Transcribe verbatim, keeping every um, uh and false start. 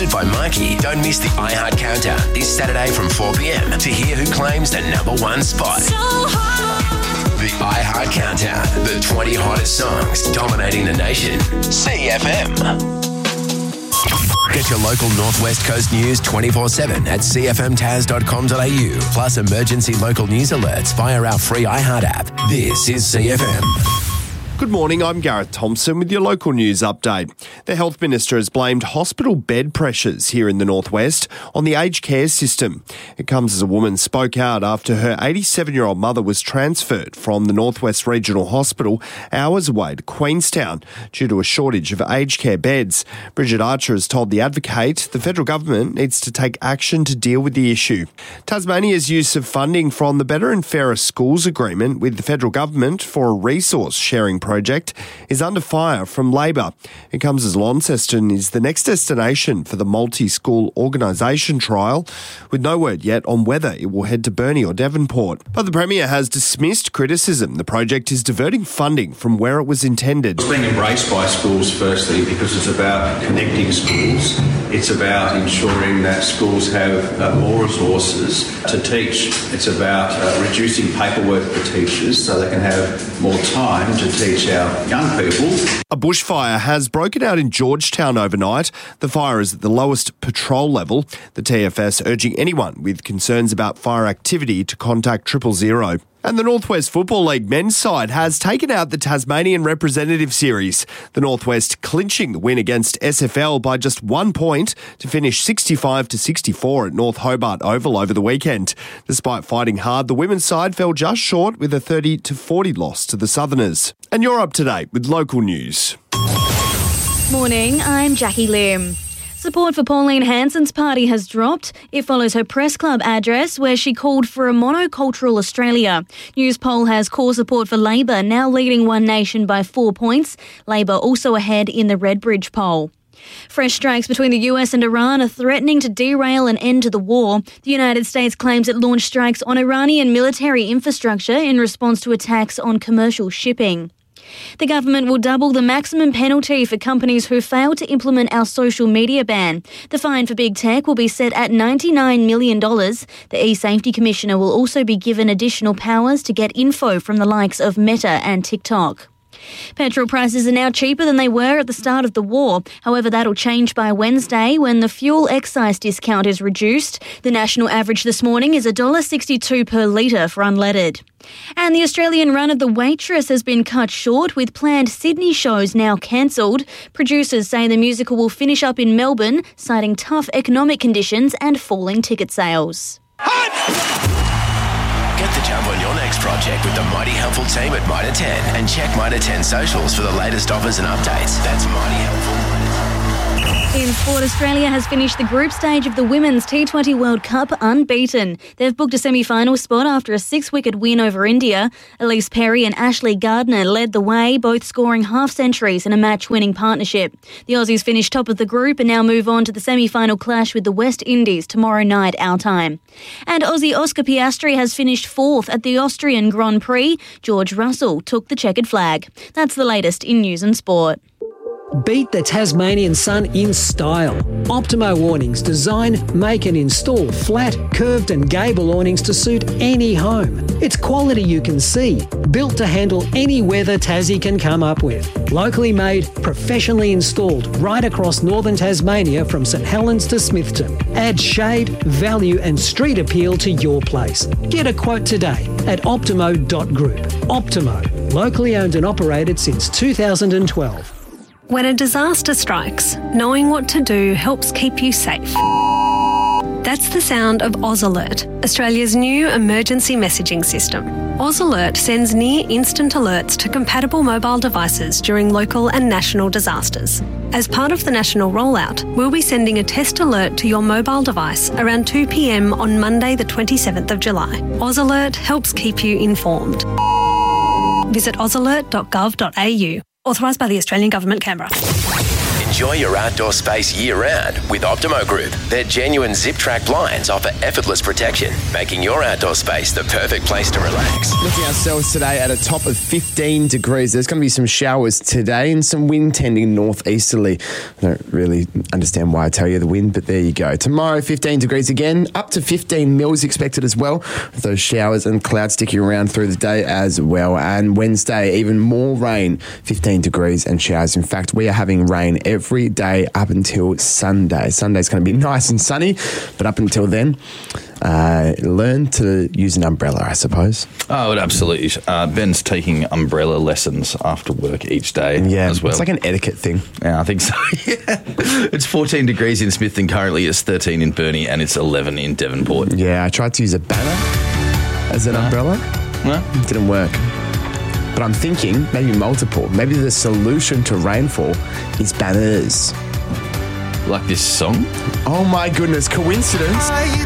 Hosted by Mikey. Don't miss the iHeart Countdown this Saturday from four p.m. to hear who claims the number one spot. So hot. The iHeart Countdown. The twenty hottest songs dominating the nation. C F M. Get your local Northwest Coast news twenty-four seven at c f m taz dot com dot a u. Plus emergency local news alerts via our free iHeart app. This is C F M. Good morning, I'm Gareth Thompson with your local news update. The Health Minister has blamed hospital bed pressures here in the Northwest on the aged care system. It comes as a woman spoke out after her eighty-seven-year-old mother was transferred from the Northwest Regional Hospital hours away to Queenstown due to a shortage of aged care beds. Bridget Archer has told The Advocate the federal government needs to take action to deal with the issue. Tasmania's use of funding from the Better and Fairer Schools Agreement with the federal government for a resource sharing program project is under fire from Labor. It comes as Launceston is the next destination for the multi-school organisation trial, with no word yet on whether it will head to Burnie or Devonport. But the Premier has dismissed criticism. The project is diverting funding from where it was intended. It's being embraced by schools firstly because it's about connecting schools. It's about ensuring that schools have uh, more resources to teach. It's about uh, reducing paperwork for teachers so they can have more time to teach our young people. A bushfire has broken out in Georgetown overnight. The fire is at the lowest patrol level. The T F S urging anyone with concerns about fire activity to contact triple zero. And the Northwest Football League men's side has taken out the Tasmanian Representative Series. The Northwest clinching the win against S F L by just one point to finish sixty-five to sixty-four at North Hobart Oval over the weekend. Despite fighting hard, the women's side fell just short with a thirty to forty loss to the Southerners. And you're up to date with local news. Morning, I'm Jackie Lim. Support for Pauline Hanson's party has dropped. It follows her press club address where she called for a monocultural Australia. Newspoll has core support for Labor, now leading One Nation by four points. Labor also ahead in the Redbridge poll. Fresh strikes between the U S and Iran are threatening to derail an end to the war. The United States claims it launched strikes on Iranian military infrastructure in response to attacks on commercial shipping. The government will double the maximum penalty for companies who fail to implement our social media ban. The fine for big tech will be set at ninety-nine million dollars. The e-Safety Commissioner will also be given additional powers to get info from the likes of Meta and TikTok. Petrol prices are now cheaper than they were at the start of the war. However, that'll change by Wednesday when the fuel excise discount is reduced. The national average this morning is one dollar sixty-two per litre for unleaded. And the Australian run of The Waitress has been cut short, with planned Sydney shows now cancelled. Producers say the musical will finish up in Melbourne, citing tough economic conditions and falling ticket sales. Get the jump on your next project with the mighty helpful team at Mitre ten and check Mitre ten socials for the latest offers and updates. That's mighty helpful. In sport, Australia has finished the group stage of the Women's T twenty World Cup unbeaten. They've booked a semi-final spot after a six-wicket win over India. Elise Perry and Ashley Gardner led the way, both scoring half-centuries in a match-winning partnership. The Aussies finished top of the group and now move on to the semi-final clash with the West Indies tomorrow night our time. And Aussie Oscar Piastri has finished fourth at the Austrian Grand Prix. George Russell took the checkered flag. That's the latest in news and sport. Beat the Tasmanian sun in style. Optimo awnings design, make and install flat, curved and gable awnings to suit any home. It's quality you can see, built to handle any weather Tassie can come up with. Locally made, professionally installed right across northern Tasmania from St Helens to Smithton. Add shade, value and street appeal to your place. Get a quote today at optimo dot group. Optimo, locally owned and operated since two thousand twelve. When a disaster strikes, knowing what to do helps keep you safe. That's the sound of Oz Alert, Australia's new emergency messaging system. Oz Alert sends near-instant alerts to compatible mobile devices during local and national disasters. As part of the national rollout, we'll be sending a test alert to your mobile device around two p.m. on Monday the twenty-seventh of July. Oz Alert helps keep you informed. Visit oz alert dot gov dot a u. Authorised by the Australian Government, Canberra. Enjoy Enjoy your outdoor space year-round with Optimo Group. Their genuine zip-track blinds offer effortless protection, making your outdoor space the perfect place to relax. Looking at ourselves today at a top of fifteen degrees. There's going to be some showers today and some wind tending northeasterly. I don't really understand why I tell you the wind, but there you go. Tomorrow, fifteen degrees again. Up to fifteen mils expected as well, with those showers and clouds sticking around through the day as well. And Wednesday, even more rain, fifteen degrees and showers. In fact, we are having rain every day up until Sunday. Sunday's going to be nice and sunny, but up until then, uh, learn to use an umbrella, I suppose. Oh, absolutely. Uh, Ben's taking umbrella lessons after work each day Yeah, as well. it's like an etiquette thing. Yeah, I think so. Yeah. It's fourteen degrees in Smith and currently it's thirteen in Burnie and it's eleven in Devonport. Yeah, I tried to use a banner as an umbrella. No? It didn't work. But I'm thinking maybe multiple. Maybe the solution to rainfall is banners. Like this song? Oh my goodness, coincidence?